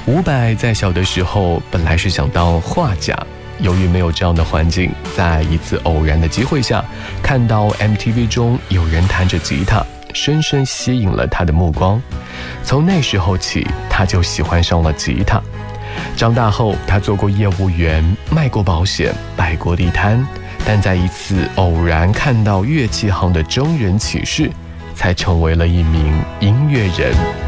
伍佰在小的时候本来是想当画家，由于没有这样的环境，在一次偶然的机会下，看到 MTV 中有人弹着吉他，深深吸引了他的目光。从那时候起，他就喜欢上了吉他。长大后，他做过业务员，卖过保险，摆过地摊，但在一次偶然看到乐器行的征人启事，才成为了一名音乐人。